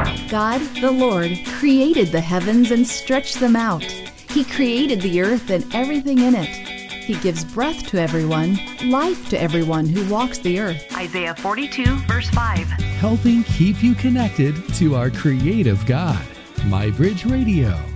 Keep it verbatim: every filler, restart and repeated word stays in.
God, the Lord, created the heavens and stretched them out. He created the earth and everything in it. He gives breath to everyone, life to everyone who walks the earth. Isaiah forty-two, verse five. Helping keep you connected to our creative God. MyBridge Radio.